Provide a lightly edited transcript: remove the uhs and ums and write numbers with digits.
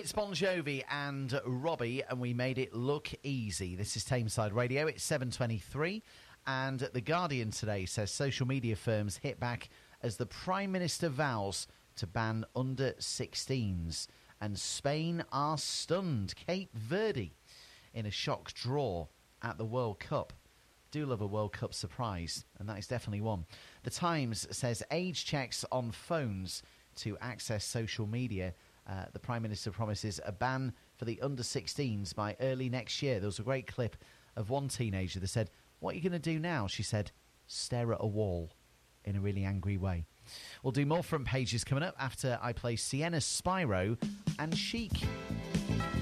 It's Bon Jovi and Robbie, and we made it look easy. This is Tameside Radio. It's 7:23, and The Guardian today says social media firms hit back as the Prime Minister vows to ban under-16s, and Spain are stunned. Cape Verde in a shock draw at the World Cup. Do love a World Cup surprise, and that is definitely one. The Times says age checks on phones to access social media. The Prime Minister promises a ban for the under-16s by early next year. There was a great clip of one teenager that said, "What are you going to do now?" She said, "Stare at a wall," in a really angry way. We'll do more front pages coming up after I play Sienna Spyro and Chic.